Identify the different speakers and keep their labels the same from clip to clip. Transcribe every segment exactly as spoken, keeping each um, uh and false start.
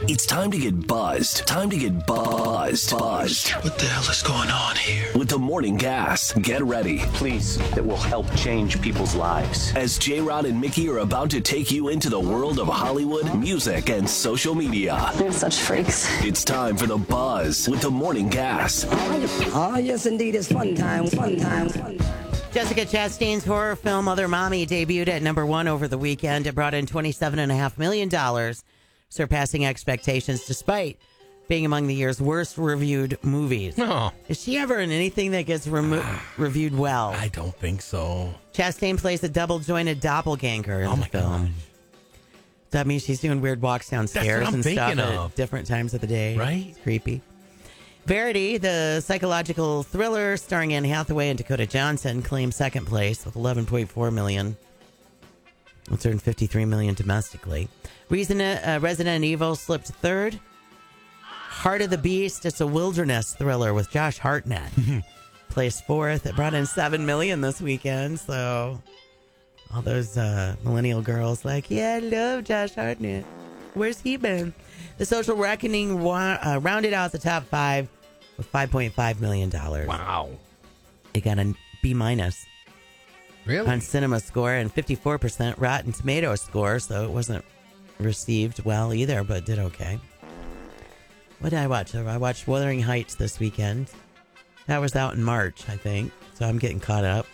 Speaker 1: It's time to get buzzed. Time to get buzzed. Buzzed.
Speaker 2: What the hell is going on here?
Speaker 1: With the Morning Gas. Get ready.
Speaker 3: Please, that will help change people's lives.
Speaker 1: As J-Rod and Mickey are about to take you into the world of Hollywood, music, and social media.
Speaker 4: They're such freaks.
Speaker 1: It's time for the buzz with the Morning Gas.
Speaker 5: Oh, yes, indeed. It's fun time. Fun time. Fun time.
Speaker 6: Jessica Chastain's horror film Other Mommy debuted at number one over the weekend. It brought in twenty-seven point five million dollars, surpassing expectations despite being among the year's worst reviewed movies.
Speaker 7: Oh.
Speaker 6: Is she ever in anything that gets remo- reviewed well?
Speaker 7: I don't think so.
Speaker 6: Chastain plays a double-jointed doppelganger in
Speaker 7: Oh
Speaker 6: the
Speaker 7: my
Speaker 6: film.
Speaker 7: gosh.
Speaker 6: That means she's doing weird walks down
Speaker 7: That's what
Speaker 6: stairs
Speaker 7: I'm
Speaker 6: and stuff
Speaker 7: thinking
Speaker 6: at
Speaker 7: of.
Speaker 6: different times of the day.
Speaker 7: Right?
Speaker 6: It's creepy. Verity, the psychological thriller starring Anne Hathaway and Dakota Johnson, claimed second place with eleven point four million dollars. It's earned fifty-three million dollars domestically. Resident, uh, Resident Evil slipped third. Heart of the Beast, it's a wilderness thriller with Josh Hartnett. Placed fourth. It brought in seven million dollars this weekend, so all those uh, millennial girls like, yeah, I love Josh Hartnett. Where's he been? The Social Reckoning wa- uh, rounded out the top five with five point five million dollars.
Speaker 7: Wow.
Speaker 6: It got a B minus
Speaker 7: Really?
Speaker 6: on Cinema Score and fifty-four percent Rotten Tomatoes score, so it wasn't received well either, but did okay. What did I watch? I watched Wuthering Heights this weekend. That was out in March, I think, so I'm getting caught up.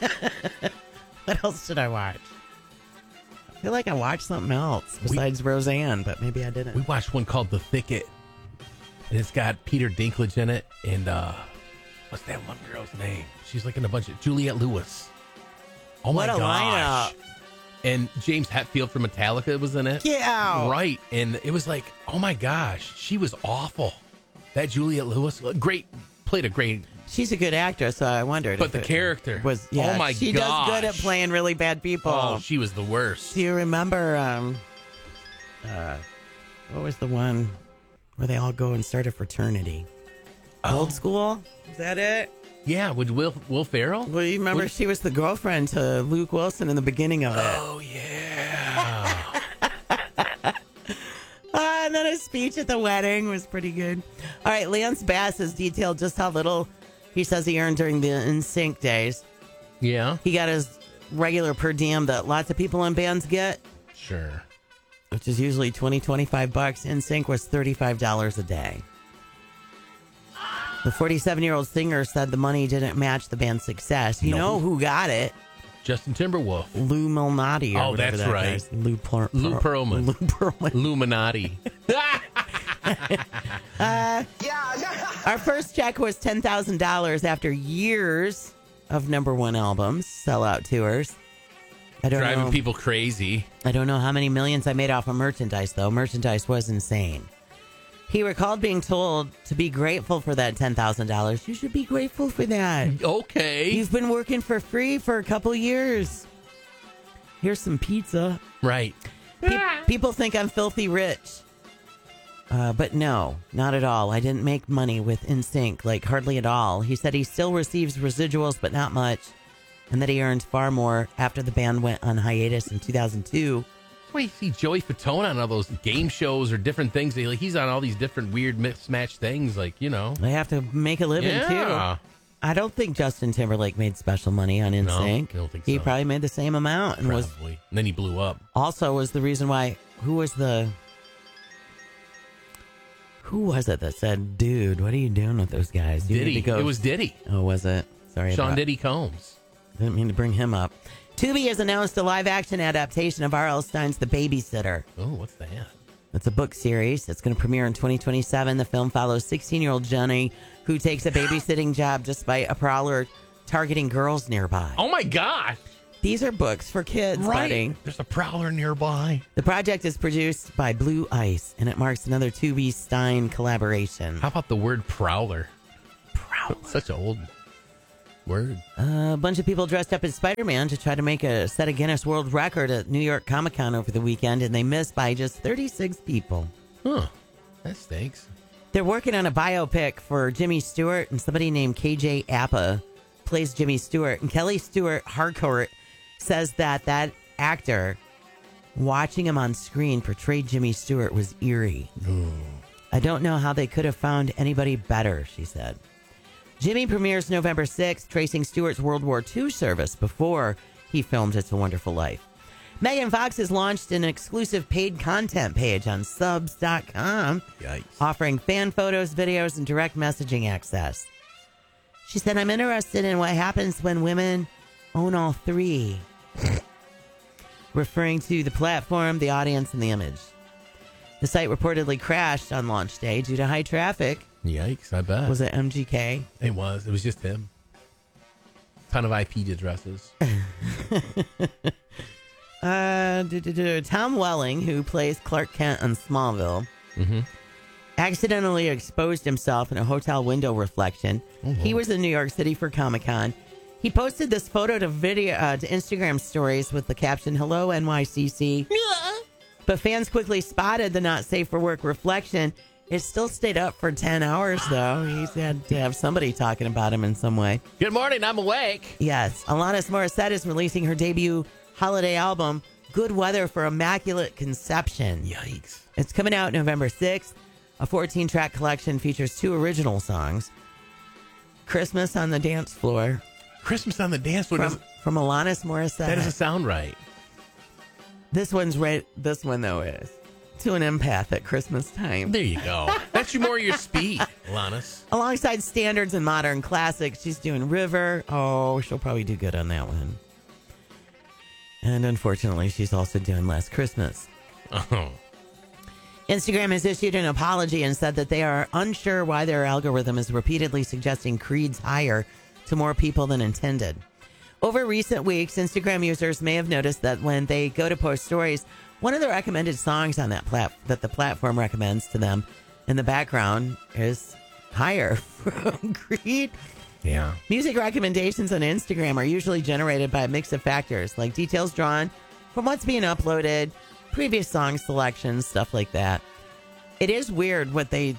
Speaker 6: What else did I watch? I feel like I watched something else besides we, Roseanne, but maybe I didn't.
Speaker 7: We watched one called The Thicket, and it's got Peter Dinklage in it, and uh, what's that one girl's name? She's like in a bunch of Juliette Lewis. Oh
Speaker 6: what
Speaker 7: my
Speaker 6: a
Speaker 7: gosh!
Speaker 6: lineup.
Speaker 7: And James Hetfield from Metallica was in it.
Speaker 6: Yeah,
Speaker 7: right. And it was like, oh my gosh, she was awful. That Juliette Lewis, great, played a great.
Speaker 6: She's a good actress, so I wondered.
Speaker 7: But
Speaker 6: if
Speaker 7: the
Speaker 6: it
Speaker 7: character
Speaker 6: was. Yeah,
Speaker 7: oh my
Speaker 6: she
Speaker 7: gosh.
Speaker 6: does good at playing really bad people.
Speaker 7: Oh, she was the worst.
Speaker 6: Do you remember? Um, uh, what was the one where they all go and start a fraternity?
Speaker 7: Oh.
Speaker 6: Old School. Is that it?
Speaker 7: Yeah, with Will Will Ferrell.
Speaker 6: Well, you remember
Speaker 7: Would,
Speaker 6: she was the girlfriend to Luke Wilson in the beginning of it.
Speaker 7: Oh yeah.
Speaker 6: Ah, and then his speech at the wedding was pretty good. All right, Lance Bass has detailed just how little he says he earned during the N Sync days.
Speaker 7: Yeah.
Speaker 6: He got his regular per diem that lots of people in bands get,
Speaker 7: Sure.
Speaker 6: which is usually twenty, twenty-five bucks. N Sync was thirty-five dollars a day. The forty-seven-year-old singer said the money didn't match the band's success. You
Speaker 7: No.
Speaker 6: know who got it?
Speaker 7: Justin Timberwolf.
Speaker 6: Lou Malnati. Or
Speaker 7: Oh,
Speaker 6: whatever
Speaker 7: that's
Speaker 6: that
Speaker 7: right.
Speaker 6: guy's- Lou, per-
Speaker 7: Lou Pearlman.
Speaker 6: Lou Pearlman.
Speaker 7: Illuminati.
Speaker 6: Our first check was ten thousand dollars after years of number one albums, sellout tours. I don't
Speaker 7: Driving
Speaker 6: know.
Speaker 7: people crazy.
Speaker 6: I don't know how many millions I made off of merchandise, though. Merchandise was insane. He recalled being told to be grateful for that ten thousand dollars. You should be grateful for that.
Speaker 7: Okay.
Speaker 6: You've been working for free for a couple years. Here's some pizza.
Speaker 7: Right.
Speaker 6: Pe- people think I'm filthy rich. Uh, but no, not at all. I didn't make money with N Sync, like hardly at all. He said he still receives residuals, but not much, and that he earned far more after the band went on hiatus in two thousand two.
Speaker 7: Well, you see Joey Fatone on all those game shows or different things. Like, he's on all these different weird mismatched things, like, you know.
Speaker 6: They have to make a living,
Speaker 7: Yeah.
Speaker 6: too. I don't think Justin Timberlake made special money on N Sync.
Speaker 7: I don't think
Speaker 6: He
Speaker 7: so.
Speaker 6: probably made the same amount, and was
Speaker 7: Probably. And then he blew up.
Speaker 6: also was the reason why. Who was the? Who was it that said, "Dude, what are you doing with those guys? You need
Speaker 7: Diddy.
Speaker 6: to go."
Speaker 7: It was Diddy.
Speaker 6: Oh, was it? Sorry,
Speaker 7: Sean
Speaker 6: about-
Speaker 7: Diddy Combs.
Speaker 6: Didn't mean to bring him up. Tubi has announced a live-action adaptation of R L. Stein's The Babysitter.
Speaker 7: Oh, what's that?
Speaker 6: It's a book series. It's going to premiere in twenty twenty-seven. The film follows sixteen-year-old Jenny, who takes a babysitting job despite a prowler targeting girls nearby.
Speaker 7: Oh, my gosh.
Speaker 6: These are books for kids, buddy.
Speaker 7: There's a prowler nearby.
Speaker 6: The project is produced by Blue Ice, and it marks another Tubi Stein collaboration.
Speaker 7: How about the word prowler?
Speaker 6: Prowler.
Speaker 7: Such an old word.
Speaker 6: Uh, a bunch of people dressed up as Spider-Man to try to make a set a Guinness World Record at New York Comic Con over the weekend, and they missed by just thirty-six people.
Speaker 7: Huh. That stinks.
Speaker 6: They're working on a biopic for Jimmy Stewart, and somebody named K J Apa plays Jimmy Stewart. And Kelly Stewart Harcourt says that that actor Watching him on screen portray Jimmy Stewart was eerie.
Speaker 7: Ooh.
Speaker 6: I don't know how they could have found anybody better, she said. Jimmy premieres November sixth, tracing Stewart's World War Two service before he filmed It's a Wonderful Life. Megan Fox has launched an exclusive paid content page on subs dot com,
Speaker 7: Yikes.
Speaker 6: offering fan photos, videos, and direct messaging access. She said, I'm interested in what happens when women own all three, referring to the platform, the audience, and the image. The site reportedly crashed on launch day due to high traffic.
Speaker 7: Yikes, I bet.
Speaker 6: Was it M G K?
Speaker 7: It was. It was just him. Ton of I P addresses.
Speaker 6: Uh, do, do, do. Tom Welling, who plays Clark Kent on Smallville,
Speaker 7: Mm-hmm.
Speaker 6: accidentally exposed himself in a hotel window reflection.
Speaker 7: Oh,
Speaker 6: he was in New York City for Comic-Con. He posted this photo to video uh, to Instagram stories with the caption, "Hello, N Y C C." But fans quickly spotted the not safe for work reflection. It still stayed up for ten hours, though. He's had to have somebody talking about him in some way.
Speaker 7: Good morning, I'm awake.
Speaker 6: Yes. Alanis Morissette is releasing her debut holiday album, Good Weather for Immaculate Conception.
Speaker 7: Yikes.
Speaker 6: It's coming out November sixth. A fourteen-track collection features two original songs. Christmas on the Dance Floor
Speaker 7: Christmas on the dance floor.
Speaker 6: from,
Speaker 7: Doesn't,
Speaker 6: from Alanis Morissette.
Speaker 7: that doesn't sound right.
Speaker 6: This one's right. This one, though, is to an empath at Christmas time.
Speaker 7: There you go. That's your more your speed, Alanis.
Speaker 6: Alongside standards and modern classics, she's doing River. Oh, she'll probably do good on that one. And unfortunately, she's also doing Last Christmas.
Speaker 7: Oh.
Speaker 6: Instagram has issued an apology and said that they are unsure why their algorithm is repeatedly suggesting Creed's Higher to more people than intended. Over recent weeks, Instagram users may have noticed that when they go to post stories, one of the recommended songs on that plat- that the platform recommends to them in the background is Higher from Creed.
Speaker 7: Yeah.
Speaker 6: Music recommendations on Instagram are usually generated by a mix of factors, like details drawn from what's being uploaded, previous song selections, stuff like that. It is weird what they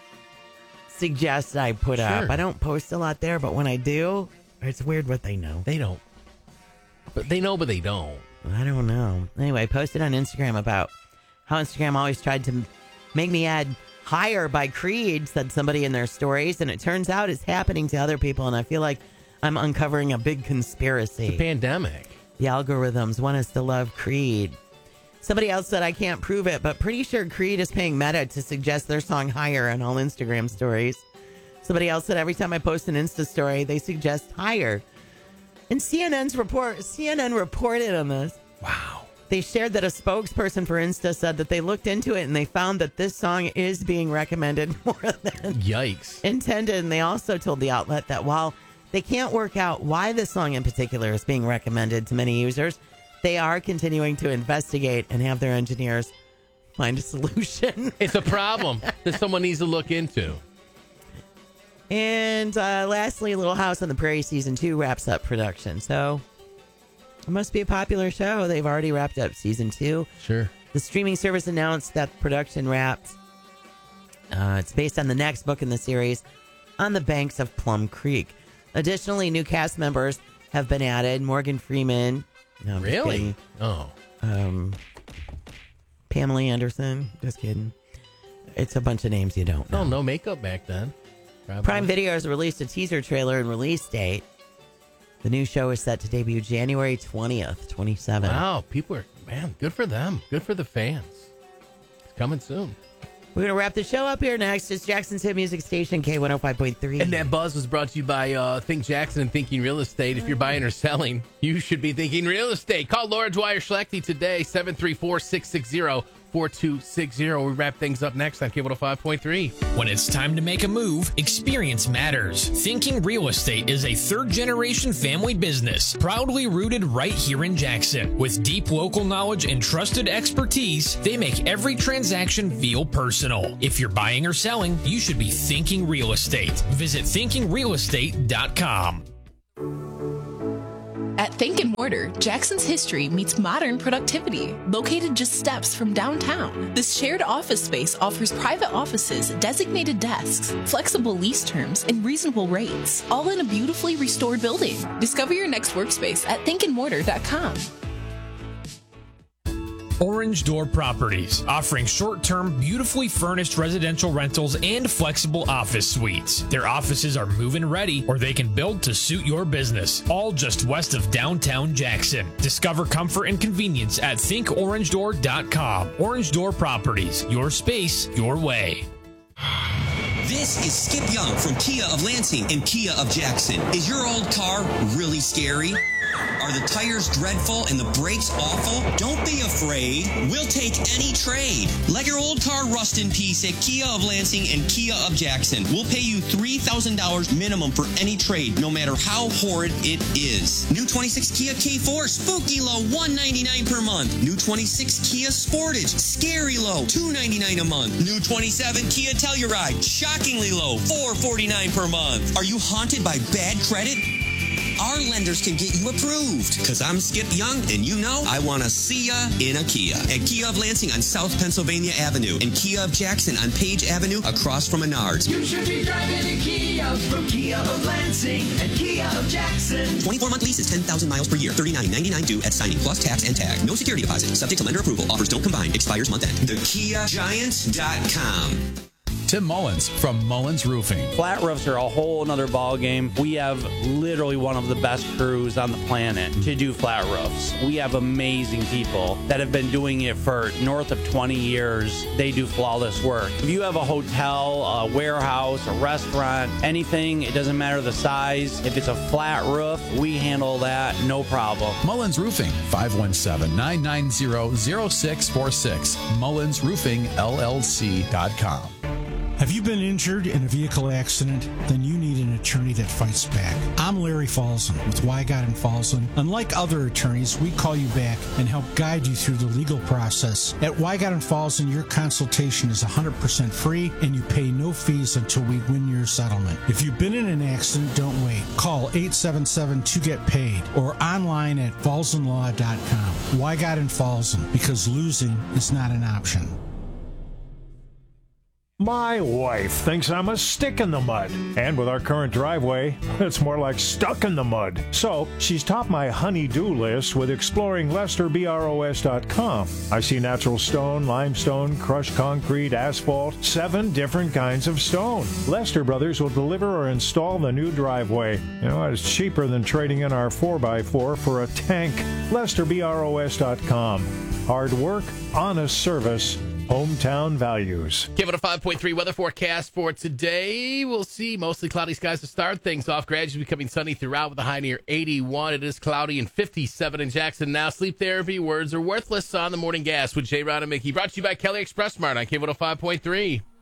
Speaker 6: suggest I put
Speaker 7: Sure.
Speaker 6: up. I don't post a lot there, but when I do, it's weird what they know.
Speaker 7: They don't. But they know, but they don't.
Speaker 6: I don't know. Anyway, I posted on Instagram about how Instagram always tried to make me add Higher by Creed, said somebody in their stories, and it turns out it's happening to other people, and I feel like I'm uncovering a big conspiracy.
Speaker 7: The pandemic.
Speaker 6: The algorithms want us to love Creed. Somebody else said I can't prove it, but pretty sure Creed is paying Meta to suggest their song Higher on all Instagram stories. Somebody else said every time I post an Insta story, they suggest Higher. And C N N's report, C N N reported on this.
Speaker 7: Wow.
Speaker 6: They shared that a spokesperson for Insta said that they looked into it and they found that this song is being recommended more than
Speaker 7: Yikes.
Speaker 6: intended. And they also told the outlet that while they can't work out why this song in particular is being recommended to many users, they are continuing to investigate and have their engineers find a solution.
Speaker 7: It's a problem that someone needs to look into.
Speaker 6: And uh, lastly, Little House on the Prairie season two wraps up production. So it must be a popular show. They've already wrapped up season two.
Speaker 7: Sure.
Speaker 6: The streaming service announced that production wrapped. Uh, it's based on the next book in the series, On the Banks of Plum Creek. Additionally, new cast members have been added. Morgan Freeman. No, I'm just
Speaker 7: Really?
Speaker 6: kidding.
Speaker 7: Oh.
Speaker 6: Um, Pamela Anderson. Just kidding. It's a bunch of names you don't know.
Speaker 7: Oh, no makeup back then. Probably.
Speaker 6: Prime Video has released a teaser trailer and release date. The new show is set to debut January twentieth, twenty-seven.
Speaker 7: Wow, people are, man, good for them. Good for the fans. It's coming soon.
Speaker 6: We're going to wrap the show up here next. It's Jackson's Hit Music Station, K one oh five point three.
Speaker 7: And that buzz was brought to you by uh, Think Jackson and Thinking Real Estate. If you're buying or selling, you should be thinking real estate. Call Laura Dwyer Schlechte today, seven three four, six six zero, four two six zero. We wrap things up next on K one oh five point three.
Speaker 4: When it's time to make a move, experience matters. Thinking Real Estate is a third-generation family business, proudly rooted right here in Jackson. With deep local knowledge and trusted expertise, they make every transaction feel personal. If you're buying or selling, you should be thinking real estate. Visit thinking real estate dot com.
Speaker 8: At Think and Mortar, Jackson's history meets modern productivity. Located just steps from downtown, this shared office space offers private offices, designated desks, flexible lease terms, and reasonable rates, all in a beautifully restored building. Discover your next workspace at think and mortar dot com.
Speaker 4: Orange Door Properties, offering short-term, beautifully furnished residential rentals and flexible office suites. Their offices are move-in ready, or they can build to suit your business. All just west of downtown Jackson. Discover comfort and convenience at think orange door dot com. Orange Door Properties, your space, your way.
Speaker 9: This is Skip Young from Kia of Lansing and Kia of Jackson. Is your old car really scary? Are the tires dreadful and the brakes awful? Don't be afraid. We'll take any trade. Let your old car rust in peace at Kia of Lansing and Kia of Jackson. We'll pay you three thousand dollars minimum for any trade, no matter how horrid it is. New twenty-six Kia K four, spooky low, one hundred ninety-nine dollars per month. New twenty-six Kia Sportage, scary low, two hundred ninety-nine dollars a month. New twenty-seven Kia Telluride, shockingly low, four hundred forty-nine dollars per month. Are you haunted by bad credit? Our lenders can get you approved. Because I'm Skip Young, and you know I want to see ya in a Kia. At Kia of Lansing on South Pennsylvania Avenue and Kia of Jackson on Page Avenue across from Menards.
Speaker 2: You should be driving a Kia from Kia of Lansing and Kia of Jackson.
Speaker 9: twenty-four month lease is ten thousand miles per year. thirty-nine ninety-nine due at signing plus tax and tag. No security deposit. Subject to lender approval. Offers don't combine. Expires month end. the kia giant dot com.
Speaker 10: Tim Mullins from Mullins Roofing.
Speaker 11: Flat roofs are a whole nother ball game. We have literally one of the best crews on the planet to do flat roofs. We have amazing people that have been doing it for north of twenty years. They do flawless work. If you have a hotel, a warehouse, a restaurant, anything, it doesn't matter the size. If it's a flat roof, we handle that, no problem.
Speaker 10: Mullins Roofing, five one seven, nine nine zero, zero six four six. Mullins Roofing L L C dot com.
Speaker 12: Have you been injured in a vehicle accident? Then you need an attorney that fights back. I'm Larry Falzon with Wygott and Falzon. Unlike other attorneys, we call you back and help guide you through the legal process. At Wygott and Falzon, your consultation is one hundred percent free and you pay no fees until we win your settlement. If you've been in an accident, don't wait. Call eight seven seven two get paid or online at falzon law dot com. Wygott and Falzon, because losing is not an option.
Speaker 13: My wife thinks I'm a stick in the mud. And with our current driveway, it's more like stuck in the mud. So she's topped my honey-do list with exploring Lester Bros dot com. I see natural stone, limestone, crushed concrete, asphalt, seven different kinds of stone. Lester Brothers will deliver or install the new driveway. You know, it's cheaper than trading in our four by four for a tank. Lester Bros dot com. Hard work, honest service, hometown values.
Speaker 7: Give it a five point three weather forecast for today. We'll see mostly cloudy skies to start things off, gradually becoming sunny throughout with a high near eighty-one. It is cloudy and fifty-seven in Jackson now. Sleep therapy words are worthless on the morning gas with J. Rod and Mickey. Brought to you by Kelly Express Mart on K one oh five point three.